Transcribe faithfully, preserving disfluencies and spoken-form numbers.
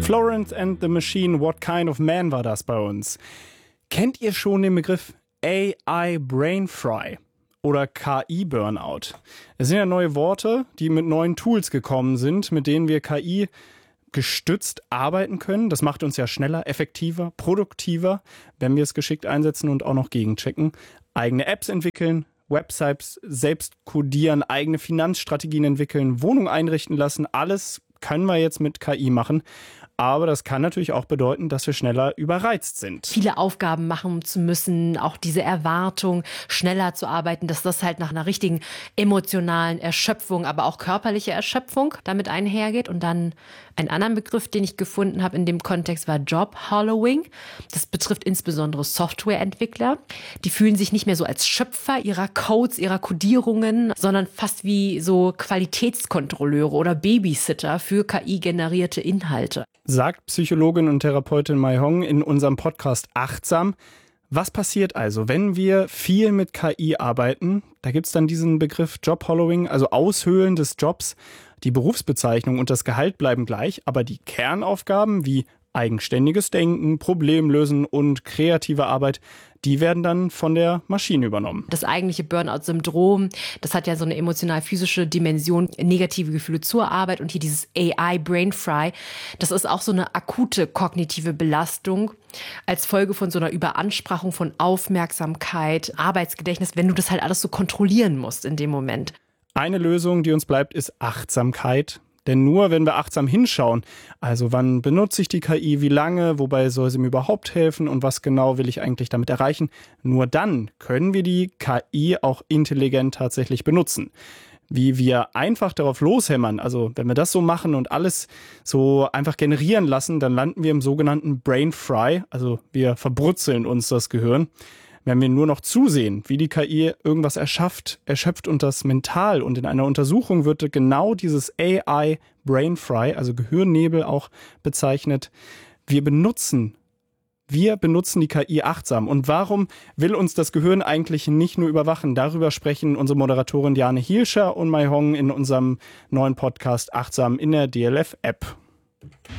Florence and the Machine, What Kind of Man war das bei uns. Kennt ihr schon den Begriff A I Brain Fry oder K I-Burnout? Es sind ja neue Worte, die mit neuen Tools gekommen sind, mit denen wir K I gestützt arbeiten können. Das macht uns ja schneller, effektiver, produktiver, wenn wir es geschickt einsetzen und auch noch gegenchecken. Eigene Apps entwickeln, Websites selbst codieren, eigene Finanzstrategien entwickeln, Wohnung einrichten lassen. Alles können wir jetzt mit K I machen. Aber das kann natürlich auch bedeuten, dass wir schneller überreizt sind. Viele Aufgaben machen zu müssen, auch diese Erwartung, schneller zu arbeiten, dass das halt nach einer richtigen emotionalen Erschöpfung, aber auch körperlicher Erschöpfung damit einhergeht. Und dann ein anderer Begriff, den ich gefunden habe in dem Kontext, war Job Hollowing. Das betrifft insbesondere Softwareentwickler. Die fühlen sich nicht mehr so als Schöpfer ihrer Codes, ihrer Codierungen, sondern fast wie so Qualitätskontrolleure oder Babysitter für K I-generierte Inhalte. Sagt Psychologin und Therapeutin Mai Hong in unserem Podcast Achtsam. Was passiert also, wenn wir viel mit K I arbeiten? Da gibt es dann diesen Begriff Job Hollowing, also Aushöhlen des Jobs. Die Berufsbezeichnung und das Gehalt bleiben gleich, aber die Kernaufgaben wie eigenständiges Denken, Problemlösen und kreative Arbeit, die werden dann von der Maschine übernommen. Das eigentliche Burnout-Syndrom, das hat ja so eine emotional-physische Dimension, negative Gefühle zur Arbeit und hier dieses A I Brain Fry, das ist auch so eine akute kognitive Belastung als Folge von so einer Überansprachung von Aufmerksamkeit, Arbeitsgedächtnis, wenn du das halt alles so kontrollieren musst in dem Moment. Eine Lösung, die uns bleibt, ist Achtsamkeit. Denn nur wenn wir achtsam hinschauen, also wann benutze ich die K I, wie lange, wobei soll sie mir überhaupt helfen und was genau will ich eigentlich damit erreichen, nur dann können wir die K I auch intelligent tatsächlich benutzen. Wie wir einfach darauf loshämmern, also wenn wir das so machen und alles so einfach generieren lassen, dann landen wir im sogenannten Brain Fry, also wir verbrutzeln uns das Gehirn. Wenn wir nur noch zusehen, wie die K I irgendwas erschafft, erschöpft und das mental. Und in einer Untersuchung wird genau dieses A I Brain Fry, also Gehirnnebel auch bezeichnet. Wir benutzen, wir benutzen die K I achtsam. Und warum will uns das Gehirn eigentlich nicht nur überwachen? Darüber sprechen unsere Moderatorin Diane Hielscher und Mai Hong in unserem neuen Podcast Achtsam in der D L F App.